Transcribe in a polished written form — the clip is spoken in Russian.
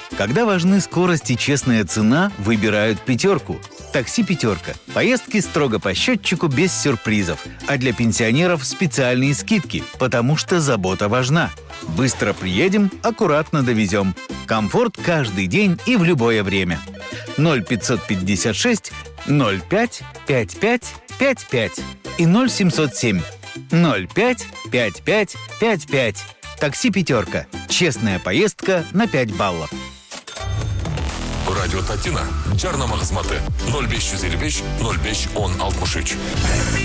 Когда важны скорость и честная цена, выбирают «Пятерку». Такси «Пятерка». Поездки строго по счетчику без сюрпризов. А для пенсионеров специальные скидки, потому что забота важна. Быстро приедем, аккуратно довезем. Комфорт каждый день и в любое время. 0556 05 55 55 и 0707 05 55 55. Такси «Пятерка». Честная поездка на 5 баллов. Радио Татина. Жарнама хезмәте 0555 05 10 63.